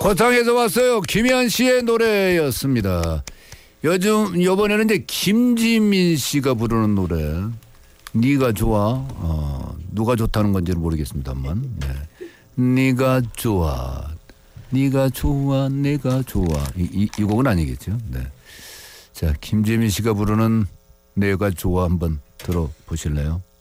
고창에서 왔어요. 김현 씨의 노래였습니다. 이번에는 이제 김지민 씨가 부르는 노래. 네가 좋아. 누가 좋다는 건지는 모르겠습니다만. 네. 네가 좋아. 네가 좋아. 내가 좋아. 이 곡은 아니겠죠. 네. 자, 김지민 씨가 부르는 내가 좋아 한번 들어보실래요?